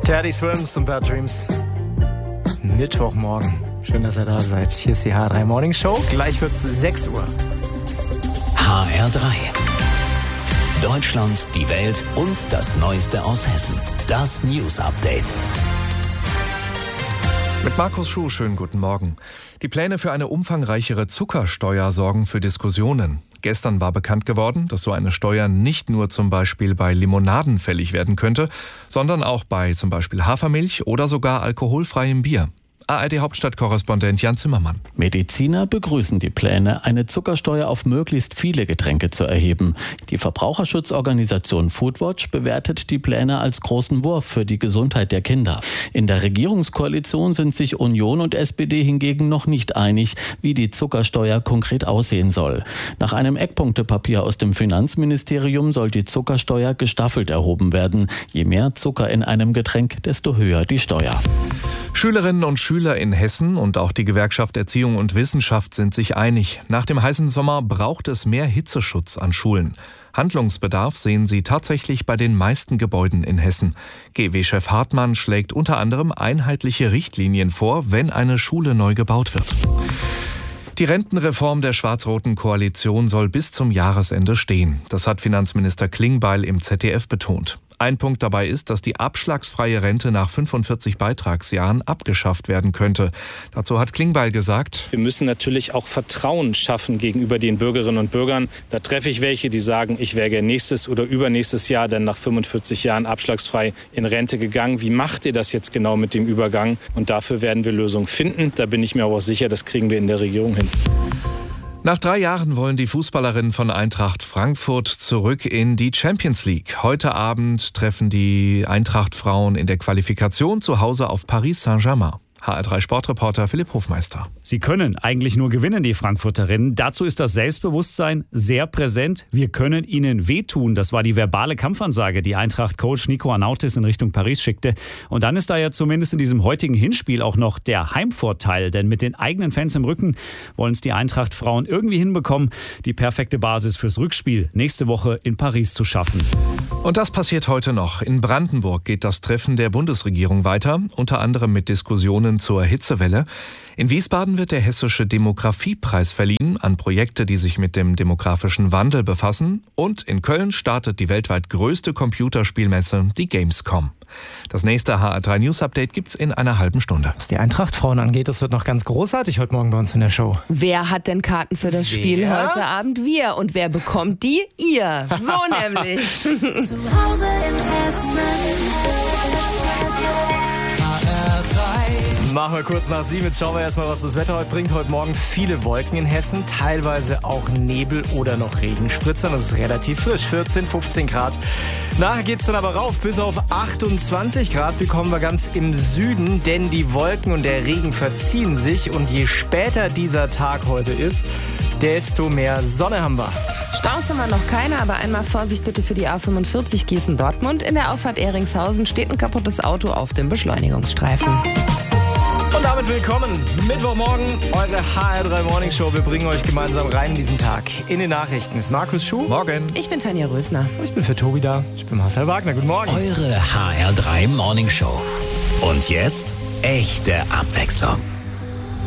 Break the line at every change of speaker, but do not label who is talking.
Teddy Swims und Bad Dreams. Mittwochmorgen. Schön, dass ihr da seid. Hier ist die HR3 Morning Show. Gleich wird es 6 Uhr.
HR3. Deutschland, die Welt und das Neueste aus Hessen. Das News Update.
Mit Markus Schuh, schönen guten Morgen. Die Pläne für eine umfangreichere Zuckersteuer sorgen für Diskussionen. Gestern war bekannt geworden, dass so eine Steuer nicht nur zum Beispiel bei Limonaden fällig werden könnte, sondern auch bei zum Beispiel Hafermilch oder sogar alkoholfreiem Bier. ARD-Hauptstadtkorrespondent Jan Zimmermann.
Mediziner begrüßen die Pläne, eine Zuckersteuer auf möglichst viele Getränke zu erheben. Die Verbraucherschutzorganisation Foodwatch bewertet die Pläne als großen Wurf für die Gesundheit der Kinder. In der Regierungskoalition sind sich Union und SPD hingegen noch nicht einig, wie die Zuckersteuer konkret aussehen soll. Nach einem Eckpunktepapier aus dem Finanzministerium soll die Zuckersteuer gestaffelt erhoben werden. Je mehr Zucker in einem Getränk, desto höher die Steuer.
Schülerinnen und Schüler in Hessen und auch die Gewerkschaft Erziehung und Wissenschaft sind sich einig. Nach dem heißen Sommer braucht es mehr Hitzeschutz an Schulen. Handlungsbedarf sehen sie tatsächlich bei den meisten Gebäuden in Hessen. GW-Chef Hartmann schlägt unter anderem einheitliche Richtlinien vor, wenn eine Schule neu gebaut wird. Die Rentenreform der schwarz-roten Koalition soll bis zum Jahresende stehen. Das hat Finanzminister Klingbeil im ZDF betont. Ein Punkt dabei ist, dass die abschlagsfreie Rente nach 45 Beitragsjahren abgeschafft werden könnte. Dazu hat Klingbeil gesagt:
Wir müssen natürlich auch Vertrauen schaffen gegenüber den Bürgerinnen und Bürgern. Da treffe ich welche, die sagen, ich wäre gerne nächstes oder übernächstes Jahr dann nach 45 Jahren abschlagsfrei in Rente gegangen. Wie macht ihr das jetzt genau mit dem Übergang? Und dafür werden wir Lösungen finden. Da bin ich mir aber auch sicher, das kriegen wir in der Regierung hin.
Nach 3 Jahren wollen die Fußballerinnen von Eintracht Frankfurt zurück in die Champions League. Heute Abend treffen die Eintracht-Frauen in der Qualifikation zu Hause auf Paris Saint-Germain. HR3-Sportreporter Philipp Hofmeister.
Sie können eigentlich nur gewinnen, die Frankfurterinnen. Dazu ist das Selbstbewusstsein sehr präsent. Wir können ihnen wehtun. Das war die verbale Kampfansage, die Eintracht-Coach Nico Arnautis in Richtung Paris schickte. Und dann ist da ja zumindest in diesem heutigen Hinspiel auch noch der Heimvorteil. Denn mit den eigenen Fans im Rücken wollen es die Eintracht-Frauen irgendwie hinbekommen, die perfekte Basis fürs Rückspiel nächste Woche in Paris zu schaffen.
Und das passiert heute noch. In Brandenburg geht das Treffen der Bundesregierung weiter, unter anderem mit Diskussionen zur Hitzewelle. In Wiesbaden wird der Hessische Demografiepreis verliehen an Projekte, die sich mit dem demografischen Wandel befassen. Und in Köln startet die weltweit größte Computerspielmesse, die Gamescom. Das nächste HR3 News Update gibt's in einer halben Stunde.
Was die Eintracht-Frauen angeht, das wird noch ganz großartig heute Morgen bei uns in der Show.
Wer hat denn Karten für das Spiel heute Abend? Wir. Und wer bekommt die? Ihr. So nämlich.
Zu Hause in Hessen.
Machen wir kurz nach 7. Jetzt schauen wir erstmal, was das Wetter heute bringt. Heute Morgen viele Wolken in Hessen, teilweise auch Nebel oder noch Regenspritzer. Das ist relativ frisch, 14, 15 Grad. Nachher geht es dann aber rauf, bis auf 28 Grad bekommen wir ganz im Süden, denn die Wolken und der Regen verziehen sich. Und je später dieser Tag heute ist, desto mehr Sonne haben wir.
Staus haben wir noch keine, aber einmal Vorsicht bitte für die A45 Gießen-Dortmund. In der Auffahrt Ehringshausen steht ein kaputtes Auto auf dem Beschleunigungsstreifen.
Und damit willkommen, Mittwochmorgen, eure HR3 Morning Show. Wir bringen euch gemeinsam rein in diesen Tag. In den Nachrichten ist Markus Schuh.
Morgen.
Ich bin Tanja Rösner.
Und ich bin für Tobi da. Ich bin Marcel Wagner. Guten Morgen.
Eure HR3 Morning Show. Und jetzt echte Abwechslung.